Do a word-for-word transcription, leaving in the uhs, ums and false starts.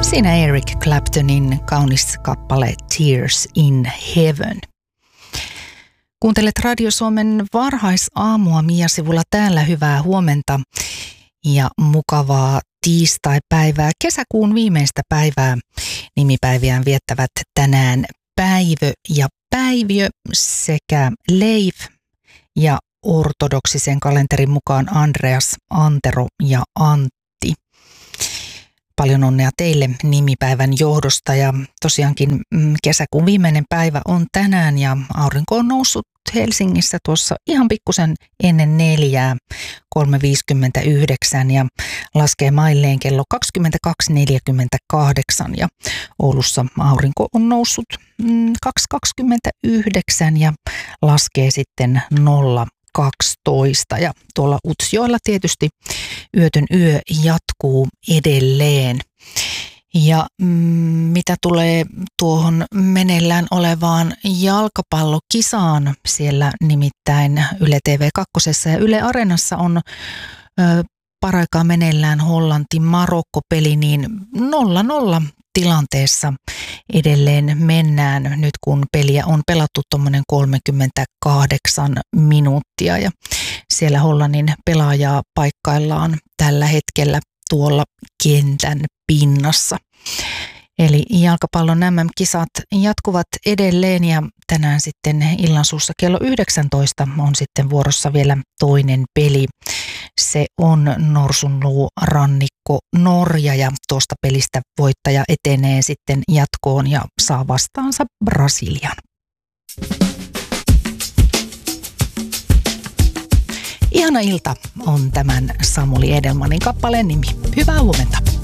Siinä Eric Claptonin kaunis kappale Tears in Heaven. Kuuntelet Radio Suomen varhaisaamua Mia-sivulla täällä. Hyvää huomenta ja mukavaa tiistaipäivää, kesäkuun viimeistä päivää. Nimipäiviään viettävät tänään Päivö ja Päiviö sekä Leif ja ortodoksisen kalenterin mukaan Andreas, Antero ja Antti. Paljon onnea teille nimipäivän johdosta ja tosiaankin kesäkuun viimeinen päivä on tänään ja aurinko on noussut Helsingissä tuossa ihan pikkusen ennen neljää, kolme viisikymmentäyhdeksän ja laskee mailleen kello kaksikymmentäkaksi neljäkymmentäkahdeksan ja Oulussa aurinko on noussut kaksi kaksikymmentäyhdeksän ja laskee sitten nolla kaksitoista ja tuolla Utsjoella tietysti yötön yö jatkuu edelleen. Ja mm, mitä tulee tuohon meneillään olevaan jalkapallokisaan, siellä nimittäin Yle T V kaksi ja Yle Areenassa on ö, paraikaa meneillään Hollanti-Marokko-peli, niin nolla nolla tilanteessa edelleen mennään nyt kun peliä on pelattu tuommoinen kolmekymmentäkahdeksan minuuttia ja siellä Hollannin pelaajaa paikkaillaan tällä hetkellä tuolla kentän pinnassa. Eli jalkapallon M M-kisat jatkuvat edelleen ja tänään sitten illansuussa kello yhdeksäntoista on sitten vuorossa vielä toinen peli. Se on Norsunluu Rannikko Norja ja tuosta pelistä voittaja etenee sitten jatkoon ja saa vastaansa Brasilian. Ihana ilta on tämän Samuli Edelmanin kappaleen nimi. Hyvää huomenta.